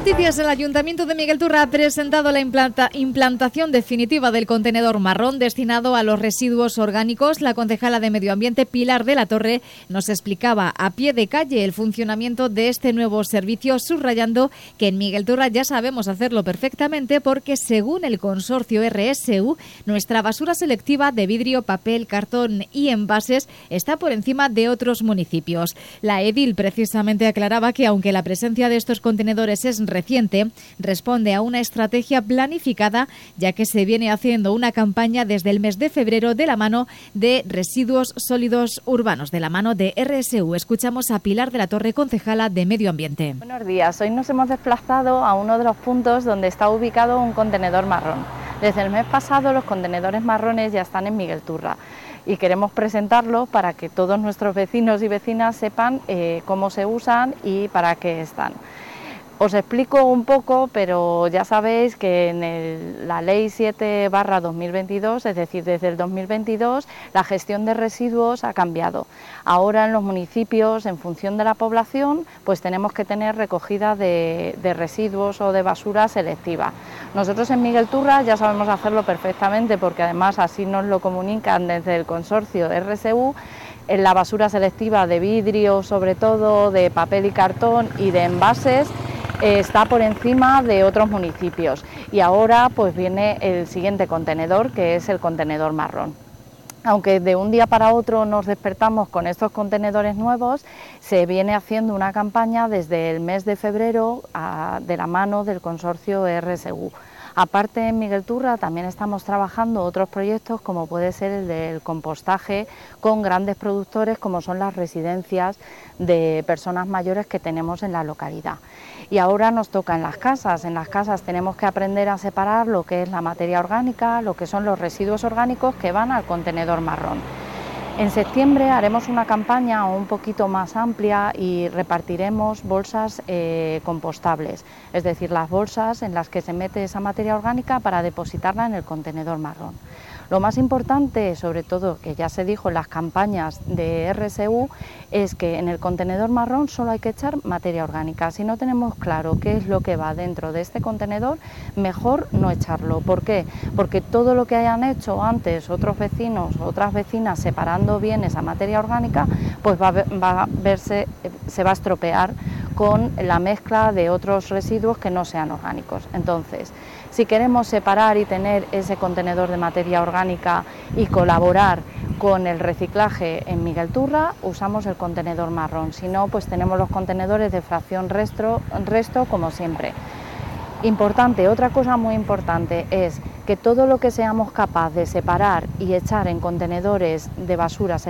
noticias. El Ayuntamiento de Miguel Turra ha presentado la implantación definitiva del contenedor marrón destinado a los residuos orgánicos. La concejala de Medio Ambiente, Pilar de la Torre, nos explicaba a pie de calle el funcionamiento de este nuevo servicio, subrayando que en Miguel Turra ya sabemos hacerlo perfectamente porque, según el consorcio RSU, nuestra basura selectiva de vidrio, papel, cartón y envases está por encima de otros municipios. La edil precisamente aclaraba que, aunque la presencia de estos contenedores es reciente, responde a una estrategia planificada, ya que se viene haciendo una campaña desde el mes de febrero de la mano de residuos sólidos urbanos, de la mano de RSU. Escuchamos a Pilar de la Torre, concejala de Medio Ambiente. Buenos días, hoy nos hemos desplazado a uno de los puntos donde está ubicado un contenedor marrón. Desde el mes pasado los contenedores marrones ya están en Miguel Turra y queremos presentarlo para que todos nuestros vecinos y vecinas sepan cómo se usan y para qué están. Os explico un poco, pero ya sabéis que en la Ley 7/2022, es decir, desde el 2022, la gestión de residuos ha cambiado. Ahora en los municipios, en función de la población, pues tenemos que tener recogida de residuos o de basura selectiva. Nosotros en Miguel Turra ya sabemos hacerlo perfectamente, porque además así nos lo comunican desde el consorcio RSU. En la basura selectiva de vidrio, sobre todo, de papel y cartón y de envases, está por encima de otros municipios, y ahora pues viene el siguiente contenedor, que es el contenedor marrón. Aunque de un día para otro nos despertamos con estos contenedores nuevos, se viene haciendo una campaña desde el mes de febrero de la mano del consorcio RSU. Aparte, en Miguel Turra también estamos trabajando otros proyectos, como puede ser el del compostaje con grandes productores, como son las residencias de personas mayores que tenemos en la localidad. Y ahora nos toca en las casas. En las casas tenemos que aprender a separar lo que es la materia orgánica, lo que son los residuos orgánicos que van al contenedor marrón. En septiembre haremos una campaña un poquito más amplia y repartiremos bolsas compostables, es decir, las bolsas en las que se mete esa materia orgánica para depositarla en el contenedor marrón. Lo más importante, sobre todo, que ya se dijo en las campañas de RSU, es que en el contenedor marrón solo hay que echar materia orgánica. Si no tenemos claro qué es lo que va dentro de este contenedor, mejor no echarlo. ¿Por qué? Porque todo lo que hayan hecho antes otros vecinos, otras vecinas, separando bien esa materia orgánica, pues se va a estropear con la mezcla de otros residuos que no sean orgánicos. Entonces, si queremos separar y tener ese contenedor de materia orgánica y colaborar con el reciclaje en Miguel Turra, usamos el contenedor marrón. Si no, pues tenemos los contenedores de fracción resto como siempre. Importante, otra cosa muy importante es que todo lo que seamos capaces de separar y echar en contenedores de basura